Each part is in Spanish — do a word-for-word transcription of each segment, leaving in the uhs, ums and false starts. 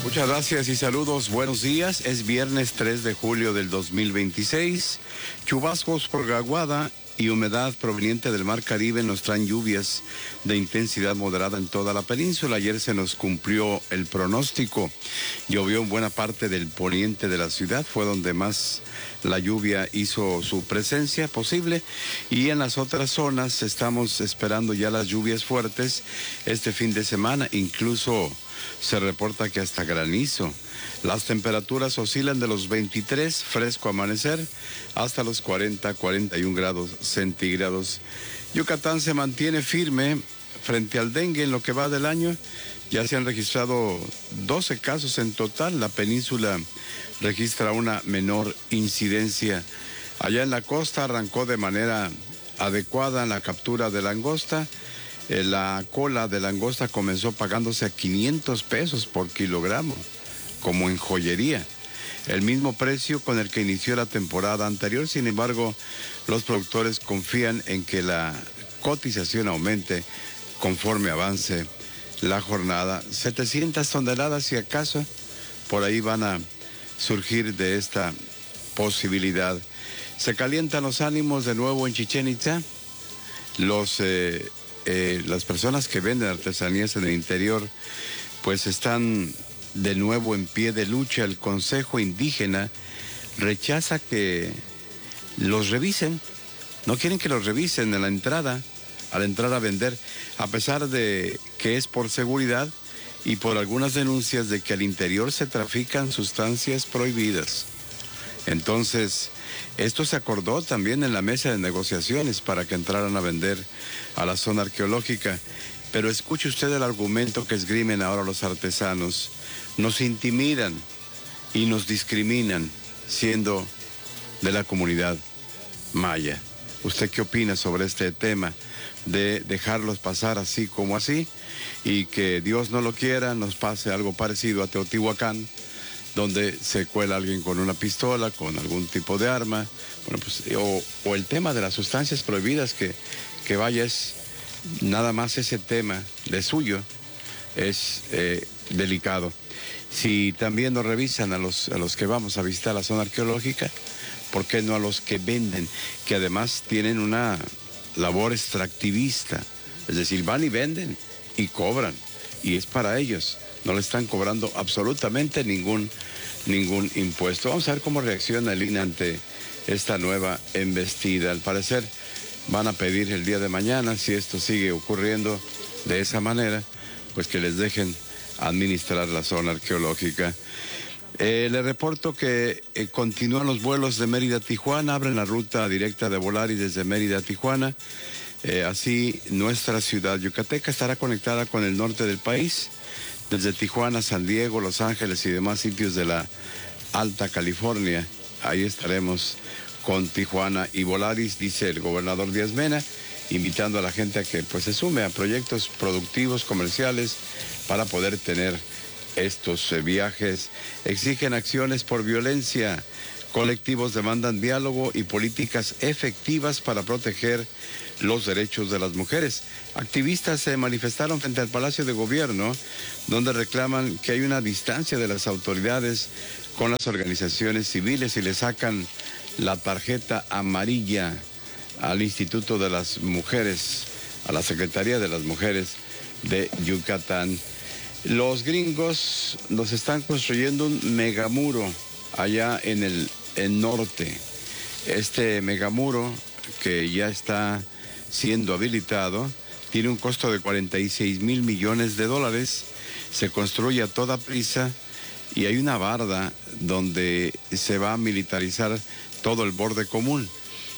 Muchas gracias y saludos, buenos días. Es viernes tres de julio del dos mil veintiséis. Chubascos por Aguada y humedad proveniente del Mar Caribe nos traen lluvias de intensidad moderada en toda la península. Ayer se nos cumplió el pronóstico. Llovió en buena parte del poniente de la ciudad, fue donde más la lluvia hizo su presencia posible. Y en las otras zonas estamos esperando ya las lluvias fuertes este fin de semana. Incluso se reporta que hasta granizo. Las temperaturas oscilan de los veintitrés, fresco amanecer, hasta los cuarenta, cuarenta y un grados centígrados. Yucatán se mantiene firme frente al dengue en lo que va del año. Ya se han registrado doce casos en total. La península registra una menor incidencia. Allá en la costa arrancó de manera adecuada la captura de langosta. La cola de langosta comenzó pagándose a quinientos pesos por kilogramo, como en joyería. El mismo precio con el que inició la temporada anterior. Sin embargo, los productores confían en que la cotización aumente conforme avance la jornada. setecientas toneladas, si acaso, por ahí van a surgir de esta posibilidad. Se calientan los ánimos de nuevo en Chichén Itzá. Los... Eh, Eh, las personas que venden artesanías en el interior pues están de nuevo en pie de lucha. El Consejo Indígena rechaza que los revisen, no quieren que los revisen en la entrada, a la entrada a vender, a pesar de que es por seguridad y por algunas denuncias de que al interior se trafican sustancias prohibidas. Entonces, esto se acordó también en la mesa de negociaciones para que entraran a vender a la zona arqueológica. Pero escuche usted el argumento que esgrimen ahora los artesanos. Nos intimidan y nos discriminan siendo de la comunidad maya. ¿Usted qué opina sobre este tema de dejarlos pasar así como así y que Dios no lo quiera nos pase algo parecido a Teotihuacán, donde se cuela alguien con una pistola, con algún tipo de arma? Bueno, pues, o, o el tema de las sustancias prohibidas, que, que vaya, es nada más ese tema de suyo, es eh, delicado. Si también nos revisan a los, a los que vamos a visitar la zona arqueológica, ¿por qué no a los que venden? Que además tienen una labor extractivista, es decir, van y venden y cobran, y es para ellos. No le están cobrando absolutamente ningún, ningún impuesto. Vamos a ver cómo reacciona el I N E ante esta nueva embestida. Al parecer van a pedir el día de mañana, si esto sigue ocurriendo de esa manera, pues que les dejen administrar la zona arqueológica. Eh, le reporto que eh, continúan los vuelos de Mérida a Tijuana, abren la ruta directa de Volaris desde Mérida a Tijuana. Eh, así nuestra ciudad yucateca estará conectada con el norte del país, desde Tijuana, San Diego, Los Ángeles y demás sitios de la Alta California. Ahí estaremos con Tijuana y Volaris, dice el gobernador Díaz Mena, invitando a la gente a que pues se sume a proyectos productivos, comerciales, para poder tener estos eh, viajes. Exigen acciones por violencia. Colectivos demandan diálogo y políticas efectivas para proteger los derechos de las mujeres. Activistas se manifestaron frente al Palacio de Gobierno, donde reclaman que hay una distancia de las autoridades con las organizaciones civiles y le sacan la tarjeta amarilla al Instituto de las Mujeres, a la Secretaría de las Mujeres de Yucatán. Los gringos nos están construyendo un megamuro allá en el en norte. Este megamuro, que ya está siendo habilitado, tiene un costo de cuarenta y seis mil millones de dólares. Se construye a toda prisa y hay una barda donde se va a militarizar todo el borde común.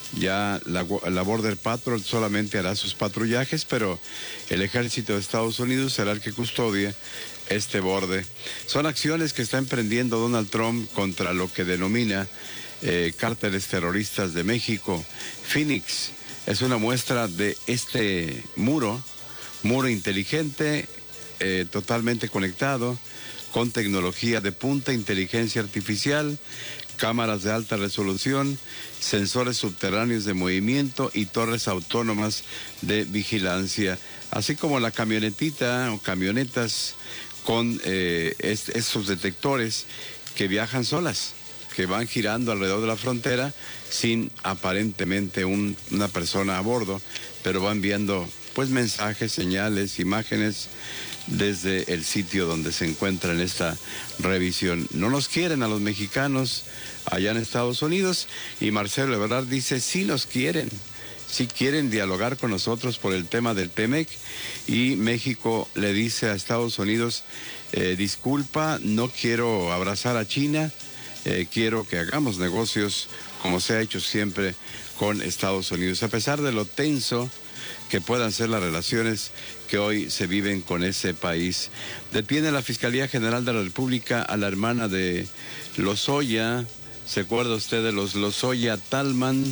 Ya la, la Border Patrol solamente hará sus patrullajes, pero el ejército de Estados Unidos será el que custodia este borde. Son acciones que está emprendiendo Donald Trump contra lo que denomina eh, cárteles terroristas de México. Phoenix es una muestra de este muro, muro inteligente, eh, totalmente conectado, con tecnología de punta, inteligencia artificial, cámaras de alta resolución, sensores subterráneos de movimiento y torres autónomas de vigilancia, así como la camionetita o camionetas con eh, es, esos detectores que viajan solas, que van girando alrededor de la frontera sin aparentemente un, una persona a bordo, pero van viendo pues mensajes, señales, imágenes desde el sitio donde se encuentra en esta revisión. No nos quieren a los mexicanos allá en Estados Unidos, y Marcelo Ebrard dice sí nos quieren, sí quieren dialogar con nosotros por el tema del T-MEC, y México le dice a Estados Unidos, eh, disculpa, no quiero abrazar a China, eh, quiero que hagamos negocios como se ha hecho siempre con Estados Unidos, a pesar de lo tenso que puedan ser las relaciones que hoy se viven con ese país. Detiene la Fiscalía General de la República a la hermana de Lozoya. ¿Se acuerda usted de los Lozoya Talman?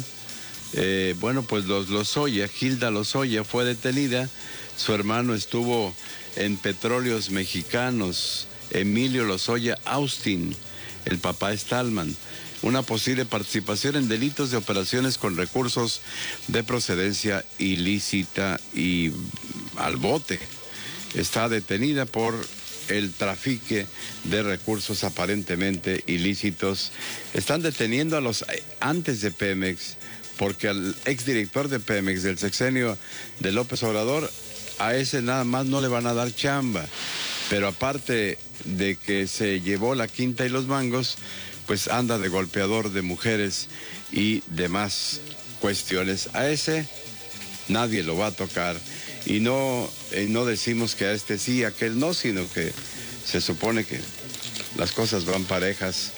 Eh, bueno, pues los Lozoya, Hilda Lozoya fue detenida. Su hermano estuvo en Petróleos Mexicanos, Emilio Lozoya Austin. El papá es Talman. Una posible participación en delitos de operaciones con recursos de procedencia ilícita y al bote. Está detenida por el trafique de recursos aparentemente ilícitos. Están deteniendo a los antes de Pemex, porque al exdirector de Pemex del sexenio de López Obrador, a ese nada más no le van a dar chamba. Pero aparte de que se llevó la quinta y los mangos, pues anda de golpeador de mujeres y demás cuestiones. A ese nadie lo va a tocar. Y no, eh, no decimos que a este sí, a aquel no, sino que se supone que las cosas van parejas.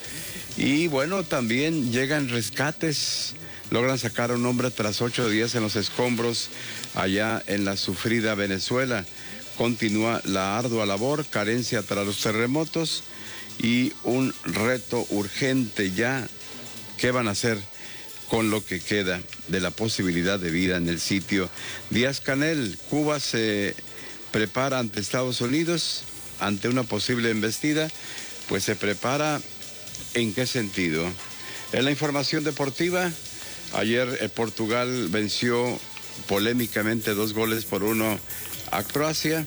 Y bueno, también llegan rescates. Logran sacar a un hombre tras ocho días en los escombros allá en la sufrida Venezuela. Continúa la ardua labor, carencia tras los terremotos y un reto urgente ya. ¿Qué van a hacer con lo que queda de la posibilidad de vida en el sitio? Díaz-Canel, Cuba se prepara ante Estados Unidos, ante una posible embestida. Pues se prepara, ¿en qué sentido? En la información deportiva, ayer eh, Portugal venció polémicamente dos goles por uno a Croacia.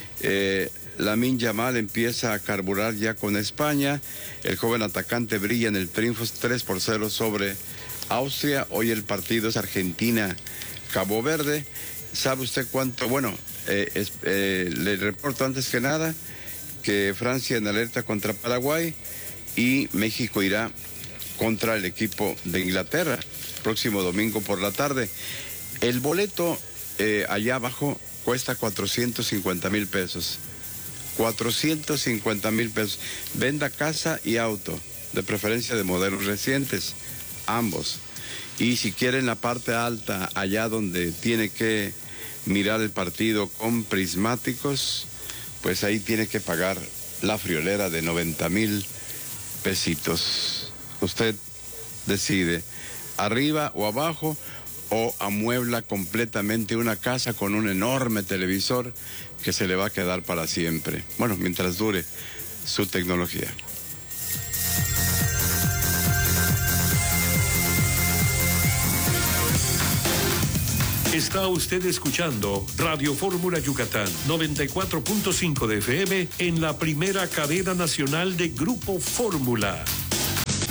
Eh, Lamine Yamal empieza a carburar ya con España. El joven atacante brilla en el triunfo tres por cero sobre Austria. Hoy el partido es Argentina-Cabo Verde. ¿Sabe usted cuánto? Bueno, eh, es, eh, le reporto antes que nada que Francia en alerta contra Paraguay y México irá contra el equipo de Inglaterra próximo domingo por la tarde. El boleto eh, allá abajo cuesta cuatrocientos cincuenta mil pesos. cuatrocientos cincuenta mil pesos. Venda casa y auto, de preferencia de modelos recientes, ambos. Y si quieren la parte alta, allá donde tiene que mirar el partido con prismáticos, pues ahí tiene que pagar la friolera de noventa mil pesitos. Usted decide, arriba o abajo, o amuebla completamente una casa con un enorme televisor que se le va a quedar para siempre. Bueno, mientras dure su tecnología. Está usted escuchando Radio Fórmula Yucatán, noventa y cuatro punto cinco de F M en la primera cadena nacional de Grupo Fórmula.